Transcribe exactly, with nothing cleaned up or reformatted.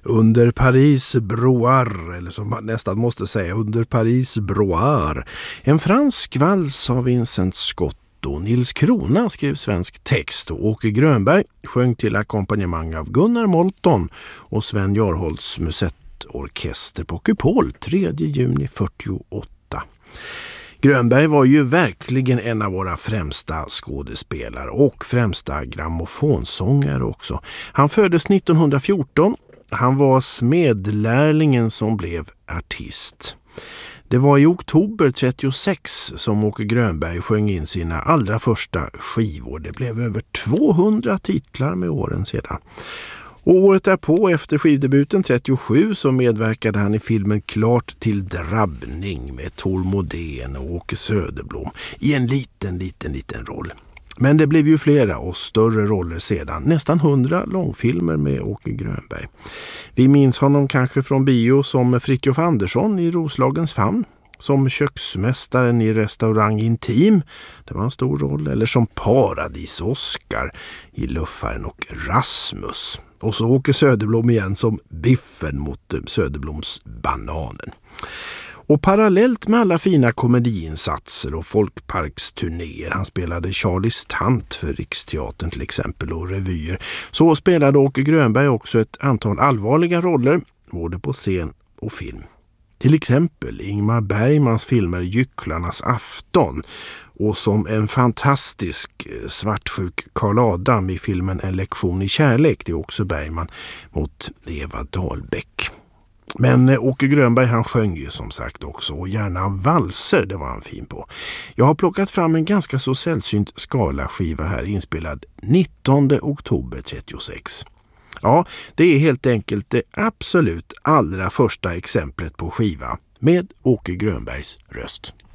Under Paris broar, eller som man nästan måste säga, under Paris broar. En fransk vals av Vincent Scott och Nils Krona skrev svensk text och Åke Grönberg sjöng till ackompanjemang av Gunnar Moulton och Sven Jarholts musettorkester på Kupol tredje juni fyrtioåtta. Grönberg var ju verkligen en av våra främsta skådespelare och främsta grammofonsångare också. Han föddes nittonhundrafjorton. Han var smedlärlingen som blev artist. Det var i oktober trettiosex som Åke Grönberg sjöng in sina allra första skivor. Det blev över tvåhundra titlar med åren sedan. Och året därpå, efter skivdebuten trettiosju, så medverkade han i filmen Klart till drabbning med Tor Modén och Åke Söderblom i en liten, liten, liten roll. Men det blev ju flera och större roller sedan. Nästan hundra långfilmer med Åke Grönberg. Vi minns honom kanske från bio som Fritjof Andersson i Roslagens famn. Som köksmästaren i Restaurang Intim. Det var en stor roll. Eller som Paradis-Oscar i Luffaren och Rasmus. Och så Åke Söderblom igen som Biffen mot Söderbloms bananen. Och parallellt med alla fina komediinsatser och folkparksturnéer, han spelade Charlies tant för Riksteatern till exempel och revyer, så spelade Åke Grönberg också ett antal allvarliga roller, både på scen och film. Till exempel Ingmar Bergmans filmer Gycklarnas afton och som en fantastisk svartsjuk Karl Adam i filmen En lektion i kärlek, det är också Bergman mot Eva Dahlbäck. Men Åke Grönberg han sjöng ju som sagt också och gärna valser, det var han fin på. Jag har plockat fram en ganska så sällsynt skala-skiva här inspelad nittonde oktober trettiosex. Ja, det är helt enkelt det absolut allra första exemplet på skiva med Åke Grönbergs röst.